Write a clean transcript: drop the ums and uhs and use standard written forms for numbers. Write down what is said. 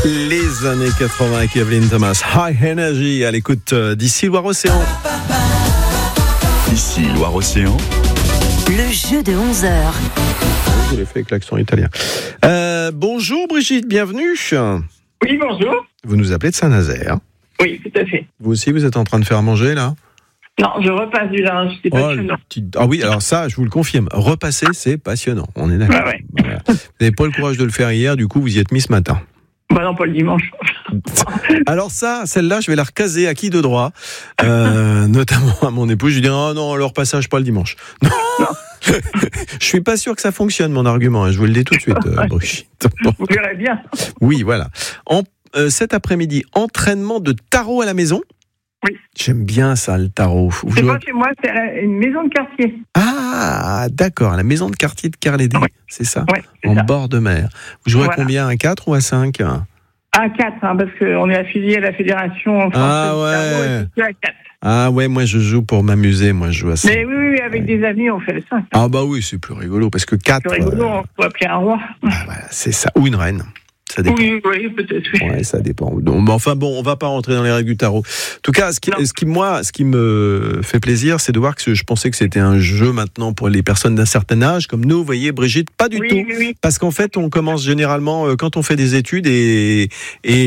Les années 80 avec Evelyn Thomas. High Energy à l'écoute d'ici Loire-Océan. Ici Loire-Océan. Le jeu de 11h. Je l'ai fait avec l'accent italien. Bonjour Brigitte, bienvenue. Oui, bonjour. Vous nous appelez de Saint-Nazaire. Oui, tout à fait. Vous aussi, vous êtes en train de faire manger là ? Non, je repasse du linge, c'est passionnant. Ah oui, alors ça, je vous le confirme. Repasser, c'est passionnant. On est d'accord. Ouais. Voilà. Vous n'avez pas le courage de le faire hier, du coup, vous y êtes mis ce matin. Bah non, pas le dimanche. Alors ça, celle-là, je vais la recaser à qui de droit, notamment à mon épouse. Je lui dis oh non, le repassage pas le dimanche. Non. Je suis pas sûr que ça fonctionne mon argument. Hein. Je vous le dis tout de suite, Brigitte. Bon. Vous verrez bien. Oui, voilà. Cet après-midi, entraînement de tarot à la maison. Oui. J'aime bien ça, le tarot. C'est pas chez moi, c'est une maison de quartier. Ah, d'accord, à la maison de quartier de Carlédé, oui. C'est ça, oui, c'est en ça. bord de mer. Vous jouez à combien, à 4 ou à 5 ? À 4, parce qu'on est affilié à la fédération française du tarot, à 4. Ah ouais, moi je joue pour m'amuser, moi je joue à 5. Mais oui, avec des amis, on fait le 5. Ah bah oui, c'est plus rigolo, parce que 4... C'est plus rigolo, on peut appeler un roi. Ah, voilà, c'est ça, ou une reine. Ça dépend. Oui, peut-être, oui. Ouais, ça dépend. Donc, enfin bon, on va pas rentrer dans les règles du tarot. En tout cas, ce qui me fait plaisir, c'est de voir que je pensais que c'était un jeu maintenant pour les personnes d'un certain âge, comme nous, vous voyez, Brigitte, pas du tout. Oui. Parce qu'en fait, on commence généralement quand on fait des études et